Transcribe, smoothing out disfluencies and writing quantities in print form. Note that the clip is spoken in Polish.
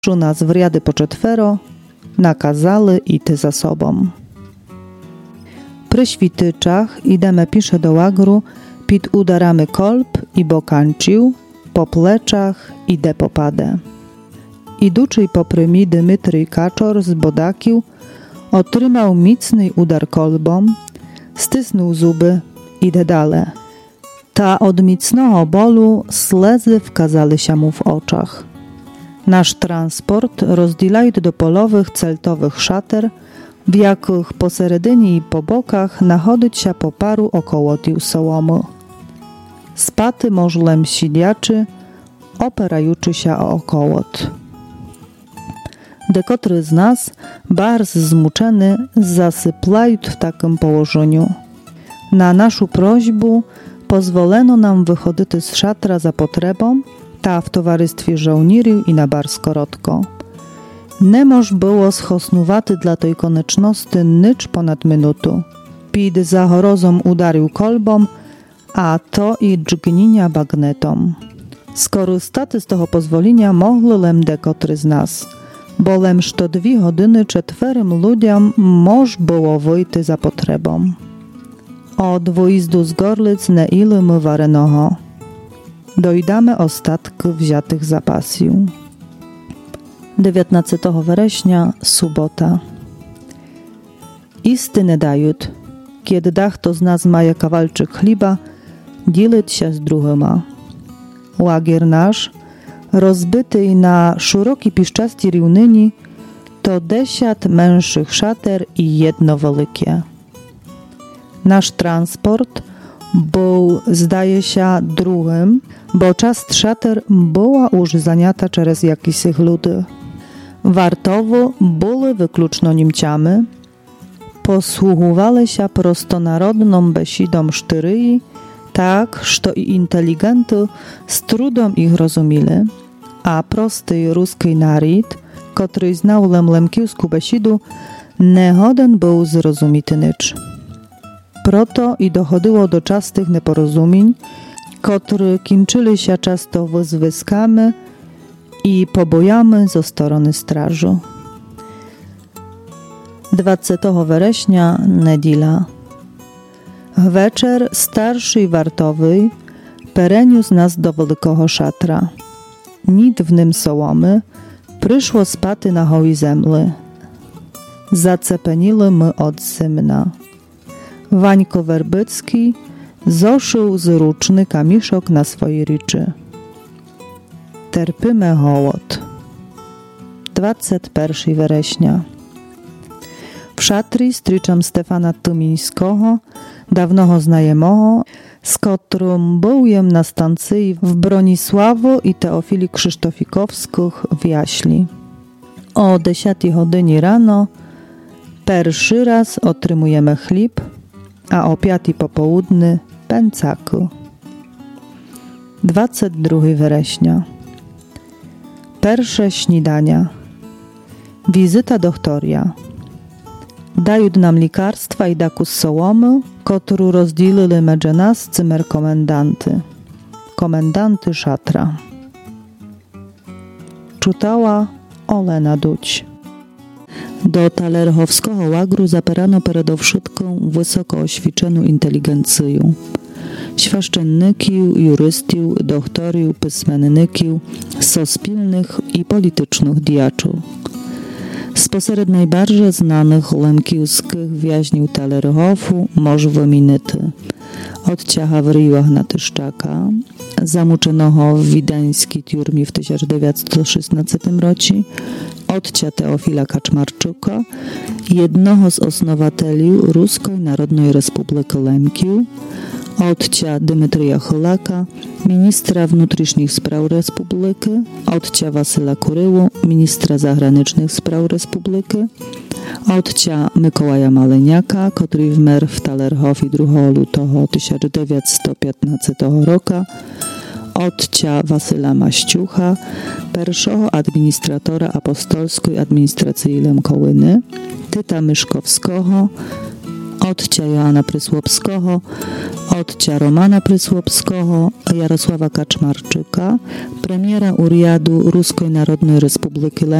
nas w riady po czetwero, nakazali ity za sobą. Przy śwityczach ideme pisze do łagru, pід udarami kolb i bokancił, po pleczach idę popadę. Idучий popry mi Dymytryj Kaczor z Bodakił, otrzymał mocny udar kolbą, stysnął zuby, idę dalej. Ta od mocnego bolu slzy wkazały się mu w oczach. Nasz transport rozdzielają do polowych celtowych szater, w jakich poseredyni i po bokach nachodzić się po paru okołotił sołomy. Spaty możlem sidiaczy, operajuczy się o okołot. Dekotry z nas, bardzo zmuczony, zasyplają w takim położeniu. Na naszą prośbę pozwolono nam wychodzić z szatra za potrzebą, ta w towarzystwie żołnierów i na bardzo krótko. Nie moż było schosnuwaty dla tej konieczności nicz ponad minutu. Pід zahorozą udarił kolbą, a to i dżgnienia bagnetą. Skorystaty z tego pozwolenia mogli lem dekotry z nas, bo lemż to 2 godziny czetwerym ludziom moż było wyjty za potrzebą. Od wyjazdu z Gorlic nie ile my warenego. Dojdamy ostatki wziętych zapasów. 19 września, sobota. Istynę dają, kiedy kto z nas ma kawalczyk chleba, dzielić się z drugima. Łagier nasz, rozbity na szeroki piszczasty równyni, to 10 męższych szater i 1 wielkie. Nasz transport był, zdaje się, drugim, bo czas szater była już zaniata przez jakichś ludzi. Wartowo były wykluczno Niemcami, posłuchowali się prostonarodną besidą sztyryi, tak, że i inteligenty z trudem ich rozumieli, a prosty ruski naród, który znał lemkiewską besidu, nie goden był zrozumity nicz. Proto i dochodziło do czastych nieporozumień, które kończyły się często wyzwiskami i pobojami ze strony straży. 20 września, niedziela. Wieczór starszy wartowy pereniósł nas do wielkiego szatra. Nic w nim sołomy, przyszło spaty na gołej zemli. Zacepenili my od zimna. Wańko Werbycki zoszył z ruczny kamiszok na swojej ryczy. Terpimy hołod. 21 września. W szatry stryczam Stefana Tumińskiego, dawnego znajomego, z którym byłem na stacji w Bronisławu i Teofili Krzysztofikowskich w Jaśli. O 10 godzinie rano pierwszy raz otrzymujemy chleb, a o 5 popołudnie pęcaku. 22 września. Pierwsze śniadania. Wizyta doktoria. Dają nam lekarstwa i daku z sołomy, którą rozdzielili między nas cymer komendanty szatra. Czytała Olena Duć. Do talerchowskiego łagru zaperano przede wszystkim wysoko oświadczoną inteligencję. Świaszczenników, jurystów, doktorów, pismenników, sospilnych i politycznych diaczów. Spośród najbardziej znanych lemkiewskich więźniów Talerchowu może wymienić odcia Hawryła Natyszczaka, zamuczonego w wideńskiej tiurmie w 1916 roku, odcia Teofila Kaczmarczuka, jednego z osnowateli Ruskiej Narodnej Republiki Lemkiów, odcia Dymytrija Chylaka, ministra wnętrznych spraw Republiki, odcia Wasyla Kuryłu, ministra zagranicznych spraw Republiki, odcia Mikołaja Maleniaka, który wmerł w Talerchowie 2 lutego 1915 roku, odcia Wasyla Maściucha, pierwszego administratora apostolskiej administracji Lemkołyny, Tyta Myszkowskiego, odcia Joanna Prysłopskiego, odcia Romana Prysłopskiego, Jarosława Kaczmarczyka, premiera Uriadu Ruskiej Narodnej Republiki